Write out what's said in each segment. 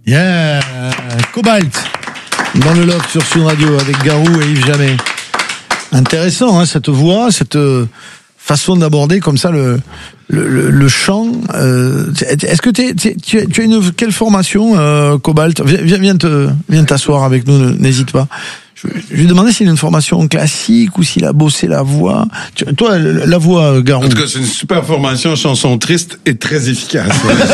Yeah, Cobalt dans le Loft sur Sud Radio avec Garou et Yves Jamais. Intéressant, hein, cette voix, cette façon d'aborder comme ça le chant. Est-ce que tu as quelle formation, Cobalt? Viens t'asseoir avec nous, n'hésite pas. Je lui demandais s'il a une formation classique ou s'il a bossé la voix. Toi, la voix, Garou. En tout cas, c'est une super formation, chanson triste et très efficace.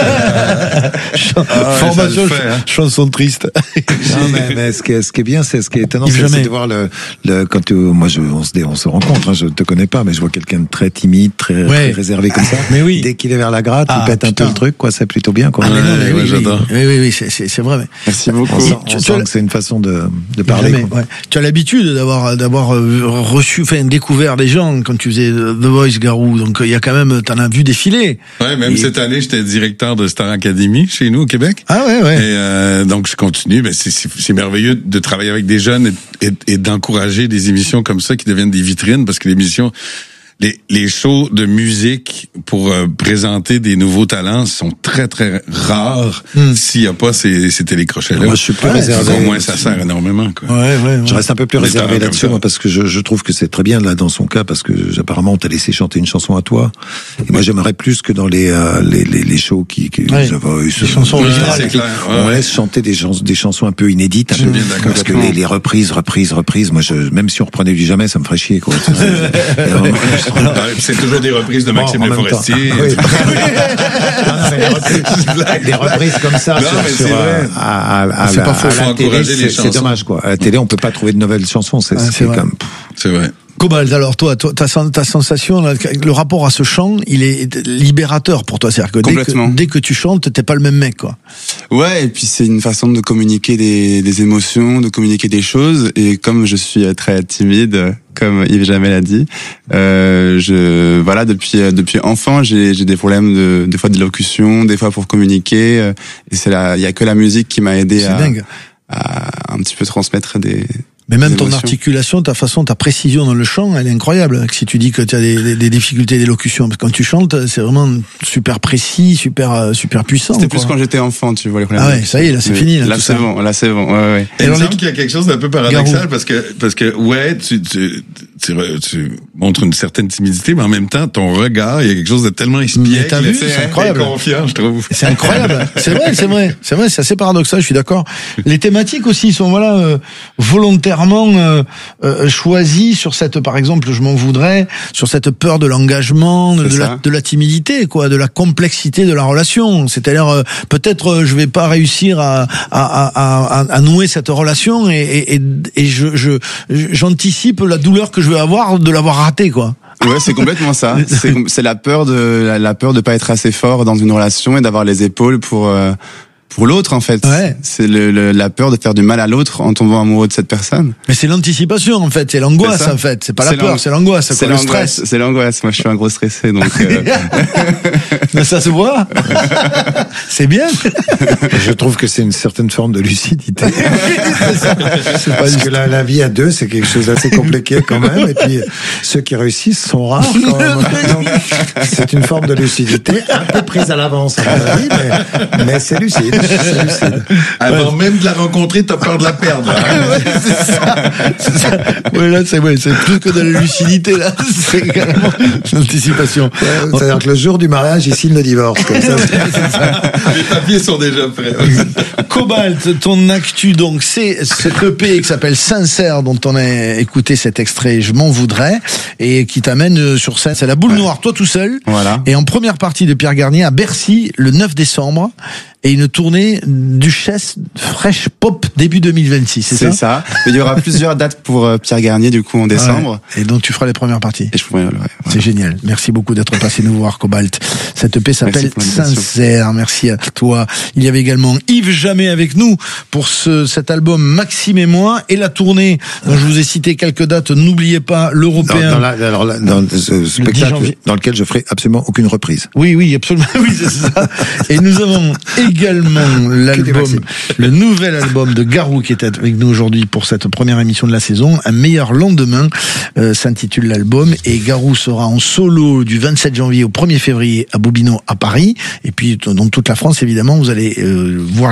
Formation, chanson triste. Non, mais ce qui est bien, c'est ce qui est étonnant, c'est de voir quand on se rencontre, hein, je te connais pas, mais je vois quelqu'un de très timide, très réservé comme ça. Mais oui. Dès qu'il est vers la gratte, il pète un peu le truc, quoi, c'est plutôt bien, quoi. J'adore. Oui, c'est vrai. Mais... Merci beaucoup. On sent que c'est une façon de parler. Tu as l'habitude d'avoir reçu, découvert des gens quand tu faisais The Voice, Garou. Donc il y a quand même, t'en as vu défiler. Ouais, même cette année, j'étais directeur de Star Academy chez nous au Québec. Ah ouais. Et donc je continue. Mais c'est merveilleux de travailler avec des jeunes et d'encourager des émissions comme ça qui deviennent des vitrines, parce que l'émission, les shows de musique pour présenter des nouveaux talents sont très très rares s'il n'y a pas ces télécrochets-là. Moi, je suis plus réservé. Au moins, ça sert énormément, quoi. Je reste un peu plus réservé là-dessus, moi, parce que je trouve que c'est très bien là dans son cas, parce que apparemment on t'a laissé chanter une chanson à toi. Et moi, j'aimerais plus que dans les shows qui les chansons originales. C'est clair. On laisse chanter des chansons un peu inédites, un peu, parce que les reprises. Moi, même si on reprenait du Jamais, ça me ferait chier, quoi. C'est toujours des reprises de Maxime Le Forestier. Les reprises comme ça, c'est pas faux, faut encourager les chansons. C'est dommage, quoi. À la télé, on peut pas trouver de nouvelles chansons. C'est vrai. Cobalt, alors toi, ta sensation, le rapport à ce chant, il est libérateur pour toi, c'est-à-dire que dès que tu chantes, t'es pas le même mec, quoi. Ouais, et puis c'est une façon de communiquer des émotions, de communiquer des choses, et comme je suis très timide, comme Yves Jamais l'a dit, depuis enfant, j'ai des problèmes des fois d'élocution, des fois pour communiquer, et il y a que la musique qui m'a aidé à un petit peu transmettre des... Mais même ton articulation, ta précision dans le chant, elle est incroyable. Si tu dis que tu as des difficultés d'élocution, parce que quand tu chantes, c'est vraiment super précis, super puissant. C'était plus quand j'étais enfon, tu vois les problèmes. Ah ouais, ça y est, là c'est fini. Là c'est bon. Ouais. Et il me semble qu'il y a quelque chose d'un peu paradoxal, parce que ouais, tu montres une certaine timidité, mais en même temps, ton regard, il y a quelque chose de tellement espiègle, c'est incroyable, confiant, je trouve. C'est incroyable. C'est vrai, c'est assez paradoxal, je suis d'accord. Les thématiques aussi sont volontairement choisies sur cette, par exemple, je m'en voudrais, sur cette peur de l'engagement, de la timidité, quoi, de la complexité de la relation. C'est-à-dire peut-être je vais pas réussir à nouer cette relation et j'anticipe la douleur que je vais avoir de l'avoir raté, quoi. Ouais, c'est complètement ça. C'est la peur de pas être assez fort dans une relation et d'avoir les épaules pour l'autre, en fait. Ouais. C'est la peur de faire du mal à l'autre en tombant amoureux de cette personne. Mais c'est l'anticipation, en fait. C'est l'angoisse, en fait. C'est pas la peur, c'est l'angoisse. C'est le stress. C'est l'angoisse. Moi, je suis un gros stressé, donc. Mais ça se voit. C'est bien. Je trouve que c'est une certaine forme de lucidité. Parce que la vie à deux, c'est quelque chose d'assez compliqué quand même. Et puis, ceux qui réussissent sont rares quand même. Donc, c'est une forme de lucidité un peu prise à l'avance, à mon avis, mais c'est lucide. Avant même de la rencontrer, t'as peur de la perdre. C'est ça. Oui, là, c'est plus que de la lucidité, là. C'est carrément l'anticipation. C'est-à-dire que le jour du mariage, il signe le divorce, comme ça. Les papiers sont déjà prêts. Cobalt, ton actu, donc, c'est cet EP qui s'appelle Sincère, dont on a écouté cet extrait, Je m'en voudrais, et qui t'amène sur scène. C'est la boule noire, toi tout seul. Voilà. Et en première partie de Pierre Garnier à Bercy, le 9 décembre. Et une tournée Duchesse Fresh Pop début 2026, c'est ça? C'est ça. Il y aura plusieurs dates pour Pierre Garnier, du coup, en décembre. Ouais. Et donc, tu feras les premières parties. Et je pourrais, C'est génial. Merci beaucoup d'être passé nous voir, Cobalt. Cette EP s'appelle Sincère. Merci à toi. Il y avait également Yves Jamais avec nous pour cet album Maxime et moi et la tournée dont je vous ai cité quelques dates. N'oubliez pas l'Européen. Dans ce spectacle dans lequel je ferai absolument aucune reprise. Oui, absolument. Oui, c'est ça. Et nous avons également l'album, le nouvel album de Garou qui est avec nous aujourd'hui pour cette première émission de la saison. Un meilleur lendemain s'intitule l'album, et Garou sera en solo du 27 janvier au 1er février à Bobino à Paris, et puis dans toute la France évidemment. Vous allez voir la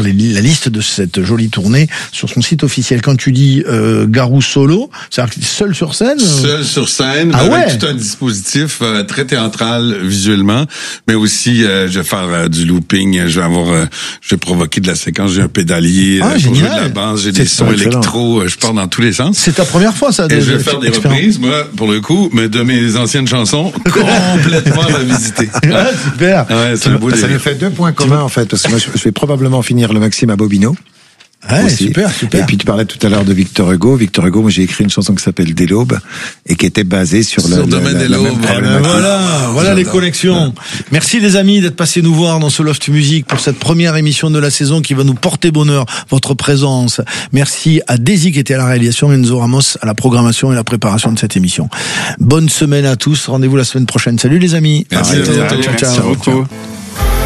la liste de cette jolie tournée sur son site officiel. Quand tu dis Garou solo, c'est-à-dire seul sur scène? Seul sur scène, avec tout un dispositif très théâtral visuellement, mais aussi je vais faire du looping, je vais provoquer de la séquence, j'ai un pédalier, pour jouer de la basse, j'ai des sons électro, je pars dans tous les sens. C'est ta première fois ça? Et je vais faire des reprises, moi, pour le coup, mais de mes anciennes chansons complètement revisitées. Ah, super. Ouais, c'est un beau ça nous fait 2 points communs en fait, parce que moi je vais probablement finir le Maxime à Bobino. Ouais, super. Et puis tu parlais tout à l'heure de Victor Hugo. Victor Hugo, moi j'ai écrit une chanson qui s'appelle Dès l'aube et qui était basée sur le domaine des l'aube. Voilà les connexions. Merci les amis d'être passés nous voir dans ce Loft Music pour cette première émission de la saison qui va nous porter bonheur, votre présence. Merci à Daisy qui était à la réalisation, Enzo Ramos à la programmation et la préparation de cette émission. Bonne semaine à tous. Rendez-vous la semaine prochaine. Salut les amis. Merci. Ciao. Merci beaucoup.